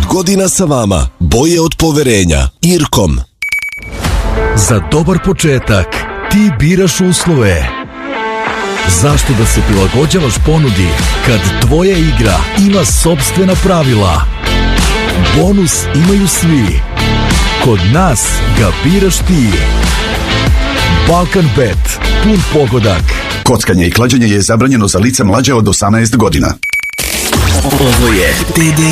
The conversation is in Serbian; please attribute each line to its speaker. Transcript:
Speaker 1: godina sa vama. Boje od poverenja. Irkom.
Speaker 2: Za dobar početak ti biraš uslove. Zašto da se prilagođavaš ponudi kad tvoja igra ima sopstvena pravila? Bonus imaju svi. Kod nas ga biraš ti. Balkanbet. Pun pogodak.
Speaker 3: Kockanje i klađenje je zabranjeno za lica mlađe od 18 godina.
Speaker 4: Ovo je TD